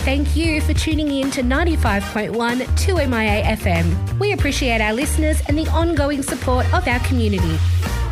thank you for tuning in to 95.1 2MIA FM. We appreciate our listeners and the ongoing support of our community.